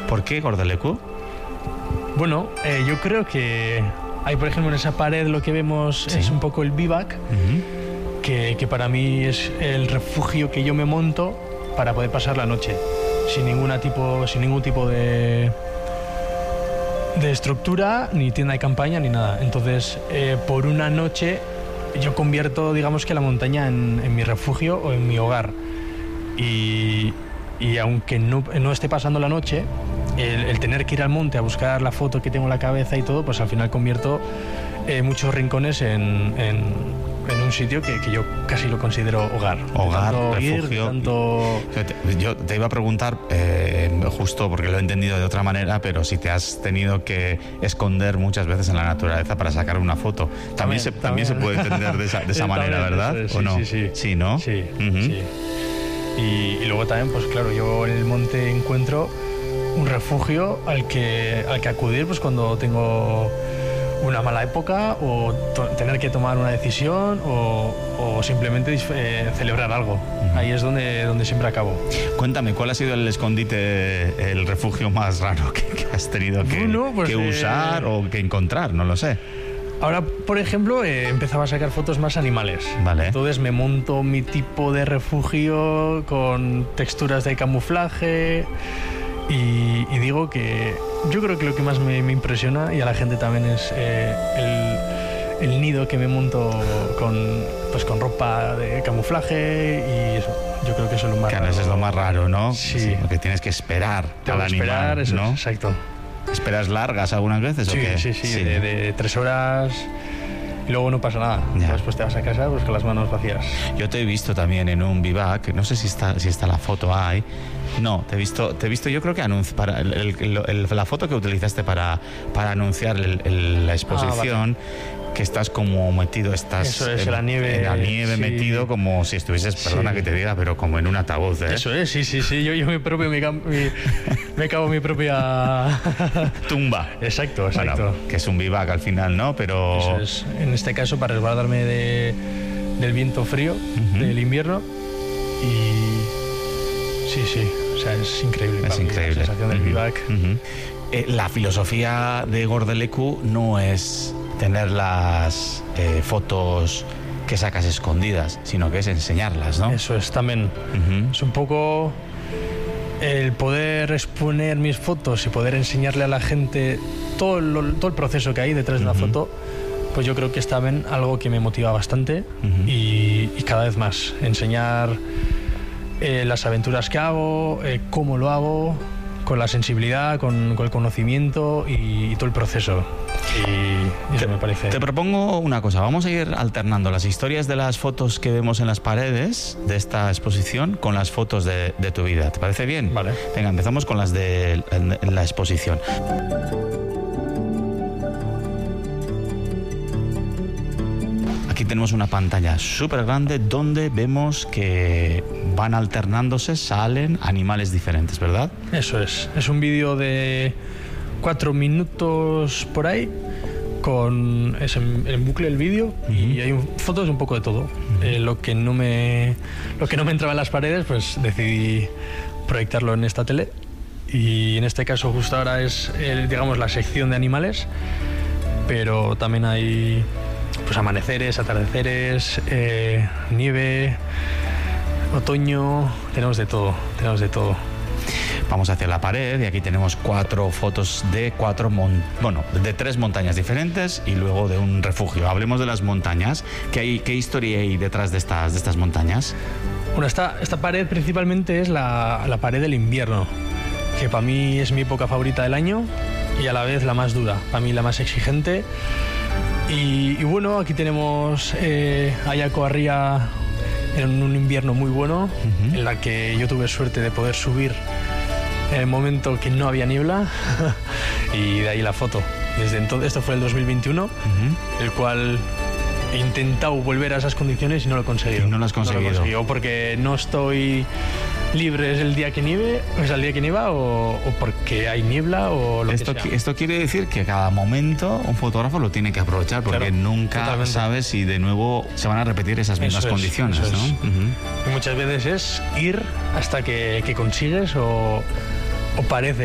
¿Por qué Gordeleku? Bueno, yo creo que hay, por ejemplo, en esa pared lo que vemos es un poco el bivac, que para mí es el refugio que yo me monto para poder pasar la noche, sin ningún tipo de estructura, ni tienda de campaña, ni nada. Entonces, por una noche yo convierto, digamos que la montaña en mi refugio o en mi hogar. Y aunque no esté pasando la noche, el tener que ir al monte a buscar la foto que tengo en la cabeza y todo, pues al final convierto muchos rincones en un sitio que yo casi lo considero hogar. Hogar, refugio. Yo te iba a preguntar, justo porque lo he entendido de otra manera, pero si te has tenido que esconder muchas veces en la naturaleza para sacar una foto. También se puede entender de esa manera, ¿verdad? Sí, ¿o no? Sí. Sí, ¿no? Sí, sí. Y luego también, pues claro, yo en el monte encuentro un refugio al que acudir pues cuando tengo una mala época o tener que tomar una decisión o simplemente celebrar algo. Ahí es donde siempre acabo. Cuéntame, ¿cuál ha sido el escondite, el refugio más raro que has tenido que usar o que encontrar? No lo sé. Ahora, por ejemplo, empezaba a sacar fotos más animales. Vale. Entonces me monto mi tipo de refugio con texturas de camuflaje y digo que yo creo que lo que más me impresiona y a la gente también es el nido que me monto con ropa de camuflaje y eso. Yo creo que eso es lo más raro. Eso es lo más raro, ¿no? Sí. Porque tienes que esperar al animal, eso, ¿no? Exacto. ¿Esperas largas algunas veces o qué? Sí. De 3 horas y luego no pasa nada. Después te vas a casa pues con las manos vacías. Yo te he visto también en un bivac, no sé si está la foto ahí. No, te he visto yo creo que para la foto que utilizaste para anunciar la exposición. Vale. Que estás como metido, eso es, en la nieve, metido como si estuvieses, perdona que te diga, pero como en un ataúd, ¿eh? Eso es, sí. Yo me cavo mi propia tumba. Exacto. Bueno, que es un bivac al final, ¿no? Pero eso es, en este caso para resguardarme del viento frío del invierno y sí, o sea, es increíble. Es increíble. La sensación del bivac. La filosofía de Gordeleku no es tener las fotos que sacas escondidas, sino que es enseñarlas, ¿no? Eso es también. Es un poco el poder exponer mis fotos y poder enseñarle a la gente todo el proceso que hay detrás de una foto, pues yo creo que es también algo que me motiva bastante y cada vez más. Enseñar las aventuras que hago, cómo lo hago, con la sensibilidad, con el conocimiento y todo el proceso. Y eso me parece. Te propongo una cosa, vamos a ir alternando las historias de las fotos que vemos en las paredes de esta exposición con las fotos de tu vida. ¿Te parece bien? Vale. Venga, empezamos con las de la exposición. Aquí tenemos una pantalla súper grande donde vemos que van alternándose, salen animales diferentes, ¿verdad? Eso es un vídeo de 4 minutos por ahí, es en bucle el vídeo y hay fotos de un poco de todo. Lo que no me entraba en las paredes, pues decidí proyectarlo en esta tele y en este caso justo ahora es digamos la sección de animales, pero también hay pues amaneceres, atardeceres, nieve, otoño, tenemos de todo. Vamos hacia la pared y aquí tenemos 4 fotos de 3 montañas diferentes y luego de un refugio. Hablemos de las montañas. ¿Qué historia hay detrás de estas montañas? Bueno, esta pared principalmente es la pared del invierno, que para mí es mi época favorita del año y a la vez la más dura, para mí la más exigente. Y bueno, aquí tenemos Ayako Arria en un invierno muy bueno, en la que yo tuve suerte de poder subir en el momento que no había niebla y de ahí la foto. Desde entonces, esto fue el 2021, el cual he intentado volver a esas condiciones y no lo he conseguido. ¿Y no lo has conseguido? No lo he conseguido porque no estoy libre el día que nieve, el día que nieva o porque hay niebla o lo que sea. Esto quiere decir que cada momento un fotógrafo lo tiene que aprovechar porque nunca sabes si de nuevo se van a repetir esas mismas condiciones, ¿no? Y muchas veces es ir hasta que consigues o parece